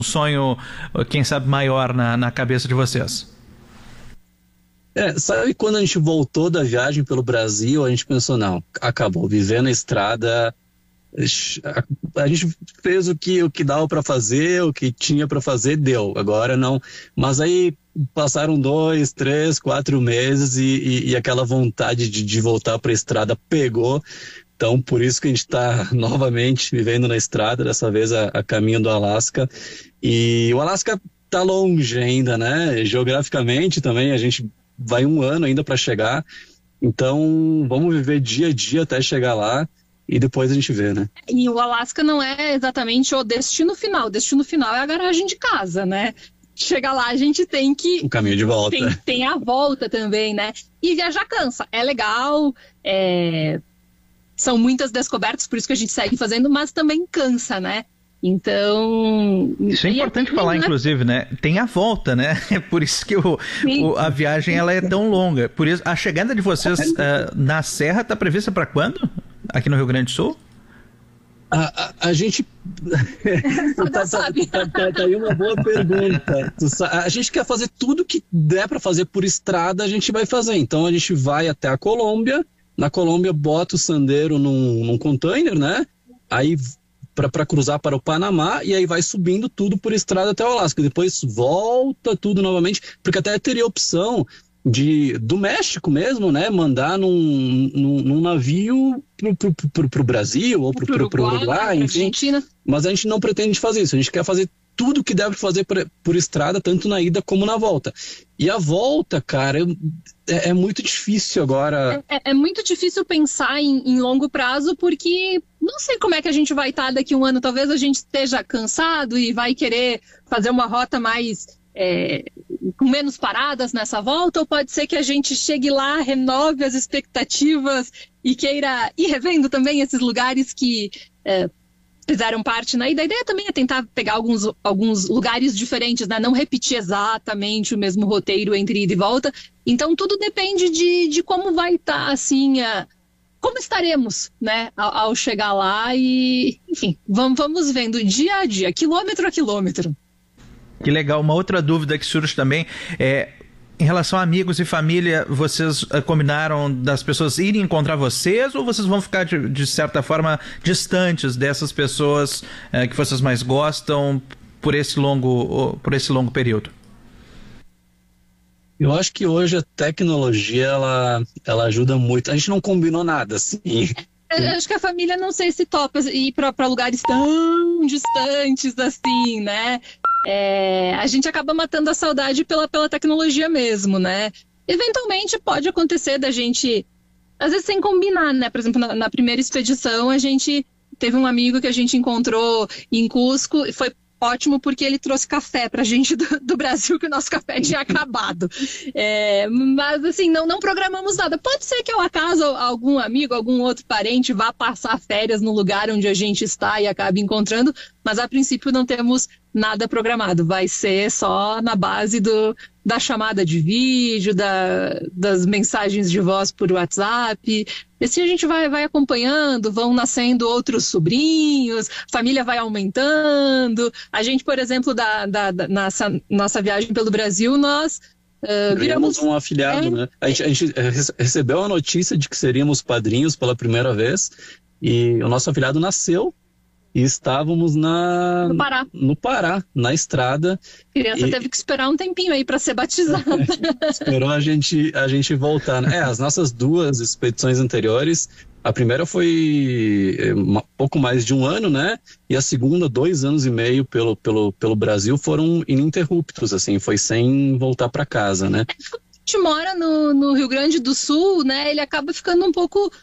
sonho, quem sabe, maior na cabeça de vocês? Sabe quando a gente voltou da viagem pelo Brasil, a gente pensou, não, acabou, viver na estrada, a gente fez o que dava para fazer, o que tinha para fazer, deu, agora não. Mas aí passaram 2, 3, 4 meses e aquela vontade de voltar para a estrada pegou. Então, por isso que a gente está novamente vivendo na estrada, dessa vez a caminho do Alasca. E o Alasca está longe ainda, né? Geograficamente também, a gente vai 1 ano ainda para chegar. Então, vamos viver dia a dia até chegar lá e depois a gente vê, né? E o Alasca não é exatamente o destino final. O destino final é a garagem de casa, né? Chegar lá, a gente tem que... O caminho de volta. Tem a volta também, né? E viajar cansa. É legal, são muitas descobertas, por isso que a gente segue fazendo, mas também cansa, né? Então... Isso é importante falar, inclusive, né? Tem a volta, né? É por isso que a viagem ela é tão longa. Por isso, a chegada de vocês na Serra está prevista para quando? Aqui no Rio Grande do Sul? A gente... tá aí uma boa pergunta. A gente quer fazer tudo que der para fazer por estrada, a gente vai fazer. Então a gente vai até a Colômbia. Na Colômbia bota o Sandero num container, né? Aí para cruzar para o Panamá, e aí vai subindo tudo por estrada até o Alasca. Depois volta tudo novamente, porque até teria a opção do México mesmo, né? Mandar num navio pro Brasil ou pro Uruguai, enfim. Argentina. Mas a gente não pretende fazer isso. A gente quer fazer tudo que deve fazer por estrada, tanto na ida como na volta. E a volta, cara, é muito difícil agora. É muito difícil pensar em longo prazo, porque não sei como é que a gente vai estar daqui 1 ano. Talvez a gente esteja cansado e vai querer fazer uma rota mais... com menos paradas nessa volta, ou pode ser que a gente chegue lá, renove as expectativas e queira ir revendo também esses lugares que fizeram parte, né? E a ideia também é tentar pegar alguns lugares diferentes, né? Não repetir exatamente o mesmo roteiro entre ida e volta. Então tudo depende de como vai estar, assim, como estaremos, né? Ao chegar lá e, enfim, vamos vendo dia a dia, quilômetro a quilômetro. Que legal. Uma outra dúvida que surge também em relação a amigos e família, vocês combinaram das pessoas irem encontrar vocês, ou vocês vão ficar, de certa forma, distantes dessas pessoas que vocês mais gostam por esse longo período? Eu acho que hoje a tecnologia, ela ajuda muito. A gente não combinou nada, assim. Eu acho que a família, não sei se topa ir para lugares tão distantes assim, né? A gente acaba matando a saudade pela tecnologia mesmo, né? Eventualmente pode acontecer da gente, às vezes sem combinar, né? Por exemplo, na primeira expedição, a gente teve um amigo que a gente encontrou em Cusco e foi ótimo porque ele trouxe café pra gente do Brasil, que o nosso café tinha acabado. Mas assim, não programamos nada. Pode ser que ao acaso algum amigo, algum outro parente vá passar férias no lugar onde a gente está e acabe encontrando, mas a princípio não temos nada programado. Vai ser só na base da chamada de vídeo, das mensagens de voz por WhatsApp. E assim a gente vai acompanhando, vão nascendo outros sobrinhos, família vai aumentando. A gente, por exemplo, nossa viagem pelo Brasil, nós viramos um afilhado, né? A gente recebeu a notícia de que seríamos padrinhos pela primeira vez e o nosso afilhado nasceu. E estávamos no Pará, na estrada. A criança teve que esperar um tempinho aí para ser batizada. Esperou a gente voltar, né? As nossas 2 expedições anteriores, a primeira foi pouco mais de 1 ano, né? E a segunda, 2 anos e meio pelo Brasil, foram ininterruptos, assim, foi sem voltar para casa, né? A gente mora no Rio Grande do Sul, né? Ele acaba ficando um pouco...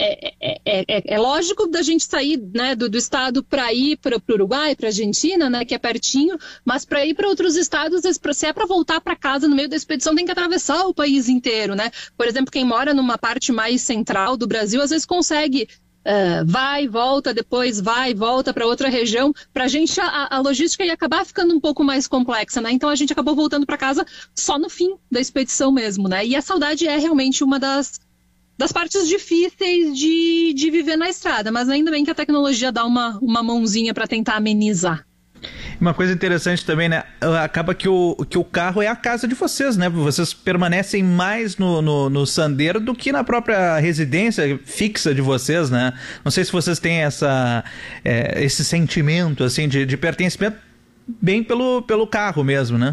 É lógico da gente sair, né, do estado para ir para o Uruguai, para a Argentina, né, que é pertinho, mas para ir para outros estados, se é para voltar para casa no meio da expedição, tem que atravessar o país inteiro, né? Por exemplo, quem mora numa parte mais central do Brasil, às vezes consegue vai, volta, depois vai, volta para outra região. Para a gente a logística ia acabar ficando um pouco mais complexa, né? Então a gente acabou voltando para casa só no fim da expedição mesmo, né? E a saudade é realmente uma das partes difíceis de viver na estrada, mas ainda bem que a tecnologia dá uma mãozinha para tentar amenizar. Uma coisa interessante também, né? Acaba que o carro é a casa de vocês, né? Vocês permanecem mais no Sandero do que na própria residência fixa de vocês, né? Não sei se vocês têm esse sentimento, assim, de pertencimento bem pelo carro mesmo, né?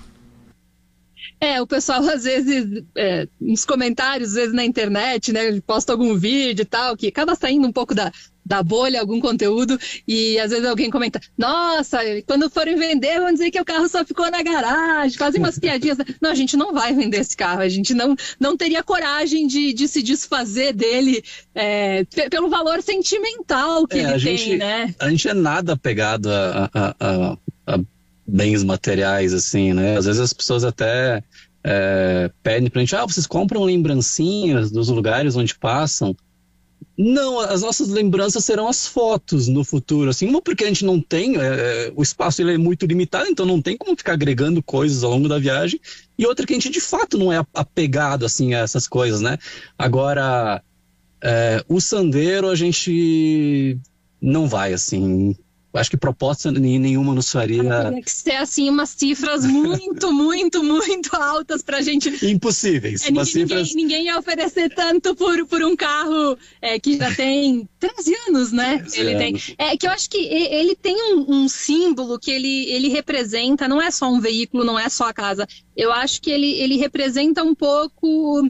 O pessoal, às vezes, nos comentários, às vezes na internet, né, posta algum vídeo e tal, que acaba saindo um pouco da bolha, algum conteúdo, e às vezes alguém comenta, nossa, quando forem vender, vão dizer que o carro só ficou na garagem, fazem umas piadinhas. Não, a gente não vai vender esse carro, a gente não teria coragem de se desfazer dele pelo valor sentimental que ele tem, né? A gente é nada apegado a bens materiais, assim, né? Às vezes as pessoas até pedem pra gente, vocês compram lembrancinhas dos lugares onde passam. Não, as nossas lembranças serão as fotos no futuro, assim, uma porque a gente não tem, o espaço ele é muito limitado, então não tem como ficar agregando coisas ao longo da viagem, e outra que a gente de fato não é apegado, assim, a essas coisas, né? Agora, o Sandero a gente não vai, assim, acho que proposta nenhuma nos faria. Teria que ser, assim, umas cifras muito, muito, muito altas pra gente. Impossíveis. Ninguém ia oferecer tanto por um carro que já tem 13 anos, né? Que eu acho que ele tem um símbolo que ele representa, não é só um veículo, não é só a casa. Eu acho que ele representa um pouco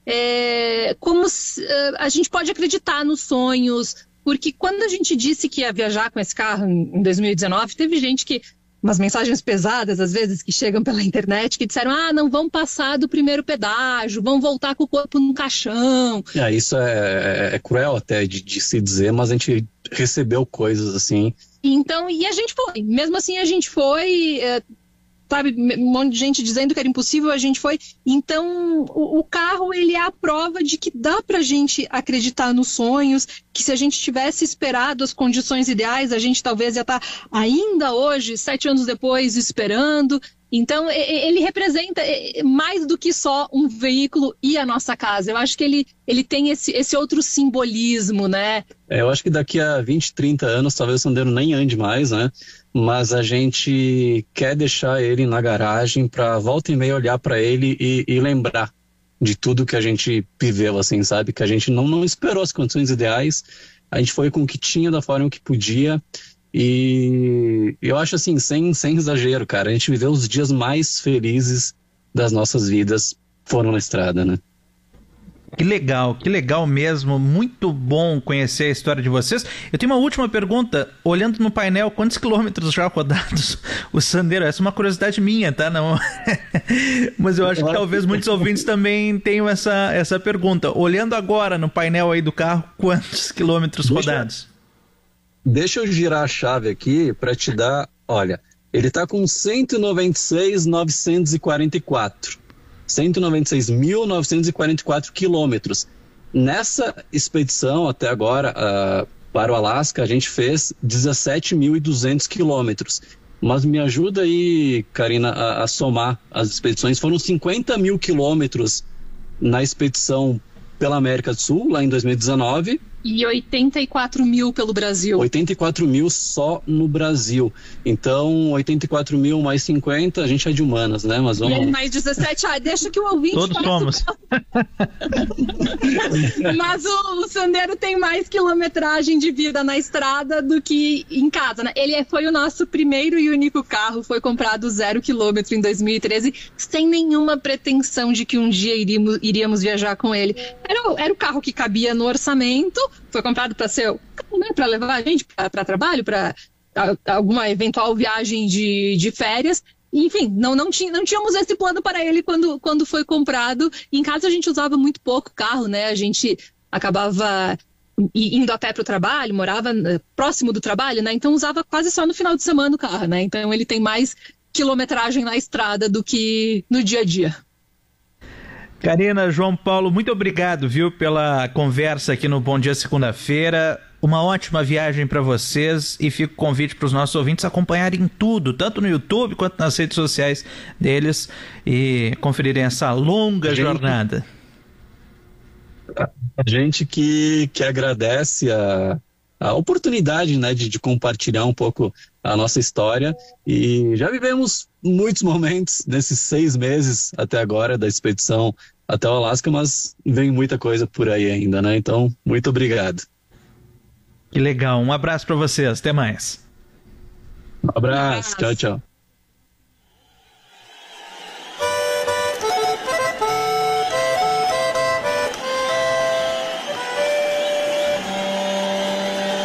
como a gente pode acreditar nos sonhos. Porque quando a gente disse que ia viajar com esse carro em 2019, teve gente umas mensagens pesadas, às vezes, que chegam pela internet, que disseram, não vão passar do primeiro pedágio, vão voltar com o corpo no caixão. Isso é cruel até de se dizer, mas a gente recebeu coisas assim. Então, e a gente foi. Mesmo assim, a gente foi... sabe, um monte de gente dizendo que era impossível, a gente foi. Então, o carro, ele é a prova de que dá pra gente acreditar nos sonhos, que se a gente tivesse esperado as condições ideais, a gente talvez ia estar ainda hoje, 7 anos depois, esperando. Então, ele representa mais do que só um veículo e a nossa casa. Eu acho que ele tem esse outro simbolismo, né? Eu acho que daqui a 20, 30 anos, talvez o Sandero nem ande mais, né? Mas a gente quer deixar ele na garagem para volta e meia olhar para ele e lembrar de tudo que a gente viveu, assim, sabe? Que a gente não esperou as condições ideais, a gente foi com o que tinha, da forma que podia, e eu acho assim, sem exagero, cara, a gente viveu os dias mais felizes das nossas vidas, foram na estrada, né? Que legal mesmo, muito bom conhecer a história de vocês. Eu tenho uma última pergunta, olhando no painel, quantos quilômetros já rodados o Sandero? Essa é uma curiosidade minha, tá? Não. Mas eu acho que talvez muitos ouvintes também tenham essa pergunta. Olhando agora no painel aí do carro, quantos quilômetros rodados? Deixa eu girar a chave aqui para te dar, olha, ele tá com 196.944. 196.944 quilômetros. Nessa expedição, até agora, para o Alasca, a gente fez 17.200 quilômetros. Mas me ajuda aí, Karina, a somar as expedições. Foram 50 mil quilômetros na expedição pela América do Sul, lá em 2019. E 84 mil pelo Brasil. 84 mil só no Brasil. Então, 84 mil mais 50, a gente é de humanas, né? Mas vamos... E mais 17, deixa que o ouvinte... Todos somos. Mas o Sandero tem mais quilometragem de vida na estrada do que em casa, né? Ele foi o nosso primeiro e único carro, foi comprado 0 quilômetro em 2013, sem nenhuma pretensão de que um dia iríamos viajar com ele. Era o carro que cabia no orçamento, foi comprado para ser, né, para levar a gente para trabalho, para alguma eventual viagem de férias. Enfim, não tínhamos esse plano para ele quando foi comprado. Em casa a gente usava muito pouco carro, né? A gente acabava indo a pé para o trabalho, morava próximo do trabalho, né? Então usava quase só no final de semana o carro, né? Então ele tem mais quilometragem na estrada do que no dia a dia. Karina, João Paulo, muito obrigado, viu, pela conversa aqui no Bom Dia Segunda-feira. Uma ótima viagem para vocês e fica o convite para os nossos ouvintes acompanharem tudo, tanto no YouTube quanto nas redes sociais deles e conferirem essa longa jornada. A gente que agradece a oportunidade, né, de compartilhar um pouco a nossa história. E já vivemos muitos momentos nesses 6 meses até agora da expedição até o Alasca, mas vem muita coisa por aí ainda, né? Então, muito obrigado. Que legal. Um abraço para vocês. Até mais. Um abraço. Tchau, tchau.